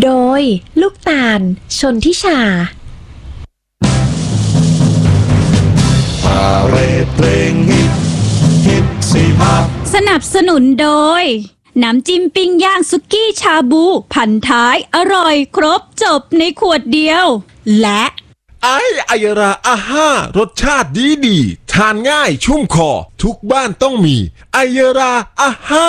โดยลูกตาลชนทิชาพาเรดเพลงฮิตสี่ภาคสนับสนุนโดยน้ำจิ้มปิ้งย่างสุกี้ชาบูพันท้ายอร่อยครบจบในขวดเดียวและไอยราอาห้ารสชาติดีทานง่ายชุ่มคอทุกบ้านต้องมีไอยราอาห้า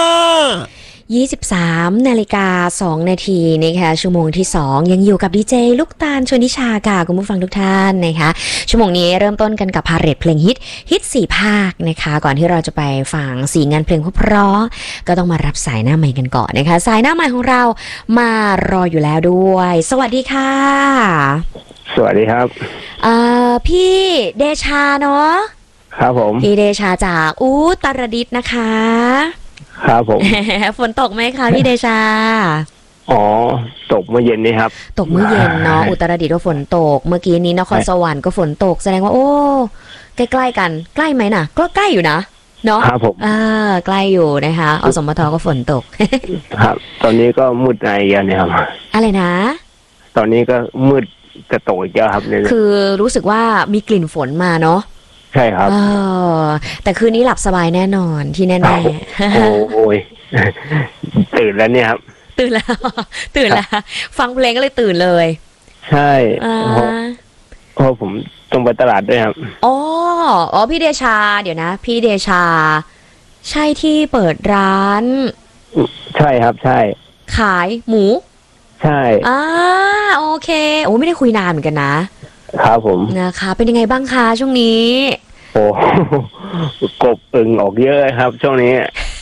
23 นาฬิกา 2 นาทีนะคะชั่วโมงที่ 2 ยังอยู่กับดีเจลูกตาลชวนนิชาค่ะคุณผู้ฟังทุกท่านนะคะชั่วโมงนี้เริ่มต้นกันกับพาเรดเพลงฮิต4ภาคนะคะก่อนที่เราจะไปฟัง4งานเพลงเพราะก็ต้องมารับสายหน้าใหม่กันก่อนนะคะสายหน้าใหม่ของเรามารออยู่แล้วด้วยสวัสดีค่ะสวัสดีครับพี่เดชาเนาะครับผมพี่เดชาจากอุตรดิตถ์นะคะครับผมฝนตกไหมคะพี่เดชาอ๋อตกเมื่อเย็นนี้ครับตกเมื่อเย็นเนาะอุตรดิตถ์ก็ฝนตกเมื่อกี้นี้นครสวรรค์ก็ฝนตกแสดงว่าโอ้ใกล้ๆกันใกล้ไหมน่ะก็ใกล้อยู่นะเนาะครับผมใกล้อยู่นะคะอสมทก็ฝนตกครับตอนนี้ก็มืดอะไรกันเนี่ยครับอะไรนะตอนนี้ก็มืดจะตกอีกแล้วครับเนี่ยคือรู้สึกว่ามีกลิ่นฝนมาเนาะใช่ครับแต่คืนนี้หลับสบายแน่นอนที่แน่ๆโอ้ยตื่นแล้วเนี่ยครับตื่นแล้วฟังเพลงก็เลยตื่นเลยใช่เพราะผมต้องไปตลาดด้วยครับอ๋อพี่เดชาเดี๋ยวนะพี่เดชาใช่ที่เปิดร้านใช่ครับใช่ขายหมูใช่โอเคโอ้ไม่ได้คุยนานเหมือนกันนะครับผมนะคะเป็นยังไงบ้างคะช่วงนี้โอ้กบอึ่งออกเยอะครับช่วงนี้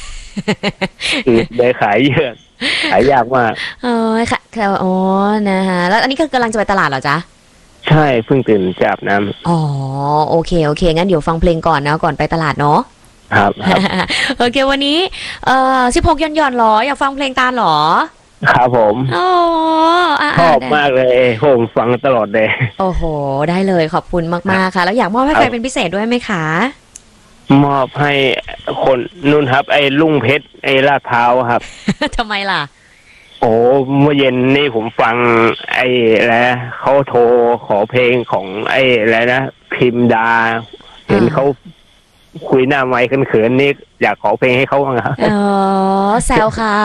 ได้ขายเยอะขายยากมากค่ะนะคะแล้วอันนี้คือกำลังจะไปตลาดเหรอจ๊ะใช่เพิ่งตื่นจากน้ำโอเคงั้นเดี๋ยวฟังเพลงก่อนนะก่อนไปตลาดเนาะครับโอเควันนี้16ย่อนหรออยากฟังเพลงตาลหรอครับผมชอบมากเลยผมฟังตลอดเลยโอ้โหได้เลยขอบคุณมากๆค่ะแล้วอยากมอบให้ใครเป็นพิเศษด้วยไหมคะมอบให้คนนุ่นครับไอ้ลุงเพชรไอ้ลาดเท้าครับทำไมล่ะโอ้เมื่อเย็นนี่ผมฟังไอ้แล้วเขาโทรขอเพลงของไอ้อะไรนะพิมดาเห็นเขาคุยหน้าไมค์เขินๆนี่อยากขอเพลงให้เขาบ้างครับแซวเขา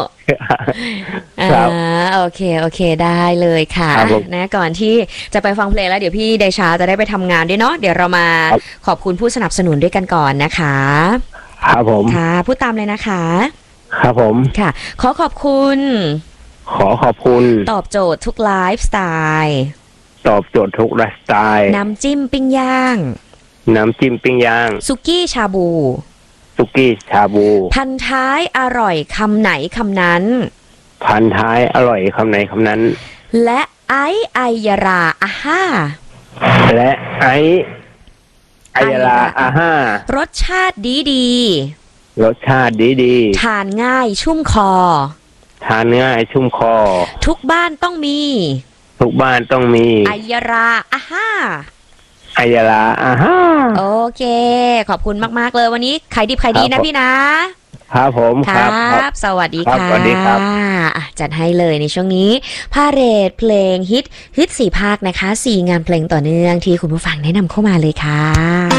โอเคได้เลยค่ะนะก่อนที่จะไปฟังเพลงแล้วเดี๋ยวพี่เดชาจะได้ไปทำงานด้วยเนาะเดี๋ยวเรามาขอบคุณผู้สนับสนุนด้วยกันก่อนนะคะครับผมค่ะพูดตามเลยนะคะครับผมค่ะขอขอบคุณตอบโจทย์ทุกไลฟ์สไตล์ตอบโจทย์ทุกไลฟ์สไตล์น้ำจิ้มปิ้งย่างสุกี้ชาบูพันท้ายอร่อยคำไหนคำนั้นและไอยาราอาห้ารสชาติดีทานง่ายชุ่มคอทุกบ้านต้องมีไอยาราอาห้าโอเคขอบคุณมากๆเลยวันนี้ขายดิบขายดีนะพี่นะครับผมครับสวัสดีค่ะจัดให้เลยในช่วงนี้พาเรดเพลงฮิต4ภาคนะคะ4งานเพลงต่อเนื่องที่คุณผู้ฟังแนะนำเข้ามาเลยค่ะ